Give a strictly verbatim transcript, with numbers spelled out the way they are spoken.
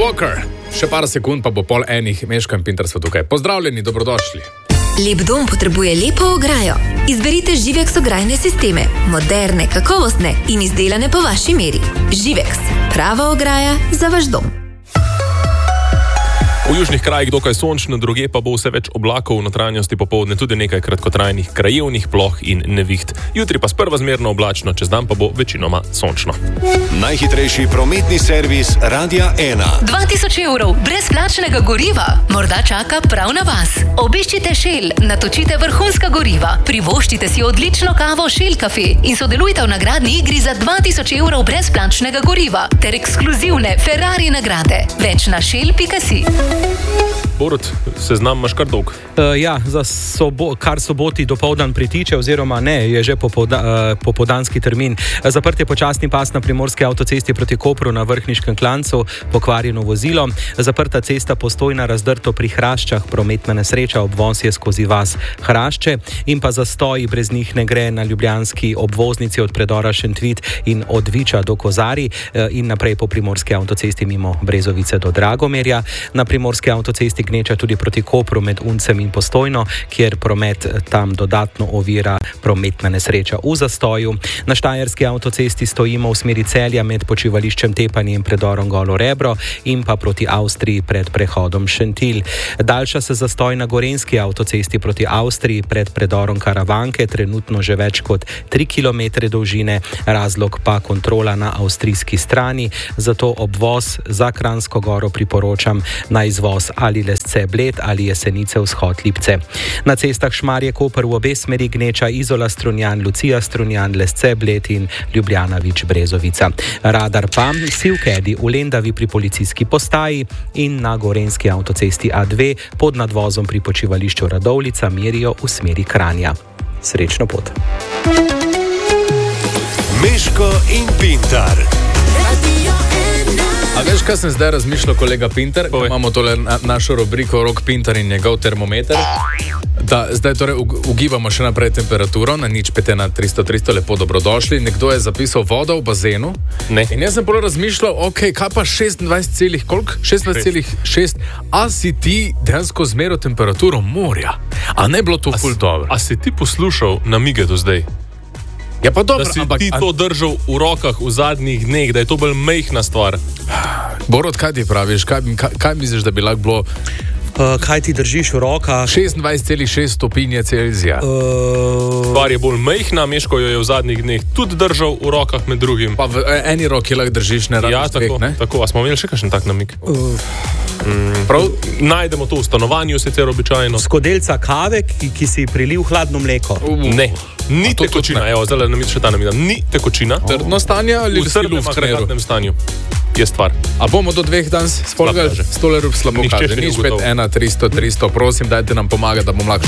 Walker. Še par sekund pa bo pol enih, Meško in Pintar so tukaj. Pozdravljeni, dobrodošli. Lep dom potrebuje lepo ograjo. Izberite Živex ograjne sisteme. Moderne, kakovostne in izdelane po vaši meri. Živex. Prava ograja za vaš dom. V južnih krajih dokaj sončno, druge pa bo vse več oblakov, v notranjosti popoldne tudi nekaj kratkotrajnih krajevnih ploh in neviht. Jutri pa sprva zmerno oblačno, čez dan pa bo večinoma sončno. Najhitrejši prometni servis Radia ena. dva tisoč evrov brezplačnega goriva morda čaka prav na vas. Obiščite Shell, natočite vrhunska goriva, privoščite si odlično kavo Shell Cafe in sodelujte v nagradni igri za dva tisoč evrov brezplačnega goriva ter ekskluzivne Ferrari nagrade. Več na shell pika si. Borut, seznam imaš kar dolg. Uh, ja, za sobo, kar soboti dopoldan pritiče, oziroma ne, je že popolda, uh, popoldanski termin. Zaprt je počasni pas na primorski avtocesti proti Kopru na Vrhniškem klancu, pokvarjeno vozilo. Zaprta cesta Postojna razdrto pri Hraščah, prometna nesreča, obvoz je skozi vas Hrašče in pa zastoji brez njih ne gre na ljubljanski obvoznici od predora Šentvit in od Viča do Kozari uh, in naprej po primorski avtocesti mimo Brezovice do Dragomerja. Na primorski avtocesti gneča tudi proti Kopru med Uncem in Postojno, kjer promet tam dodatno ovira prometna nesreča v zastoju. Na štajerski avtocesti stojimo v smeri Celja med počivališčem Tepanje in predorom Golo Rebro in pa proti Avstriji pred prehodom Šentilj. Daljša se zastoj na gorenski avtocesti proti Avstriji pred predorom Karavanke, trenutno že več kot tri kilometre dolžine, razlog pa kontrola na avstrijski strani, zato obvoz za Kranjsko Goro priporočam na izvoz ali Lesce Bled ali Jesenice vzhod Lipce. Na cestah Šmarje Koper v obe smeri gneča Izola Strunjan, Lucija Strunjan, Lesce Bled in Ljubljana Vič Brezovica. Radar pa Sivkedi v Lendavi pri policijski postaji in na gorenski avtocesti A dve pod nadvozom pri počivališču Radovljica merijo v smeri Kranja. Srečno pot. Meško in Pintar. A veš, kaj sem zdaj razmišljal, kolega Pintar? Imamo tole na, našo rubriko Rok Pintar in njegov termometer. Da, zdaj torej ugibamo še naprej temperaturo na nič pet ena tristo tristo, lepo dobrodošli. Nekdo je zapisal voda v bazenu. Ne. In jaz sem polo razmišljal, ok, kaj pa šestindvajset celih, koliko? šestindvajset celih šest. A si ti dejansko zmeril temperaturo morja? A ne bilo to ful dobro? A si ti poslušal namige do zdaj? Ja pa dobro, da si ampak, ti to držal v rokah v zadnjih dneh, da je to bolj mejhna stvar. Borod, kaj ti praviš? Kaj, kaj, kaj misliš, da bi lahko bilo? Uh, kaj ti držiš v rokah? šestindvajset celih šest stopinje Celzija. Uh... Stvar je bolj mejhna, Meško jo je v zadnjih dneh tudi držal v rokah med drugim. Pa v eni roki lahko držiš, ne ja, rabiš tako, dveh, ne? tako, a smo imeli še kakšen tak namig? Uh... Mm, prav, najdemo to v stanovanju, sicer običajno. Skodelca kave, ki, ki si prilil hladno mleko. Uh, ne, ni tekočina, evo, zdaj nam še ta namig, ni tekočina. Trdno stanje ali v trdnem agregatnem stanju je stvar. A bomo do dveh danes spolgali? Stolerub slabo kaže. Nič pet ena tristo tristo, prosim, dajte nam pomagati, da bom lahko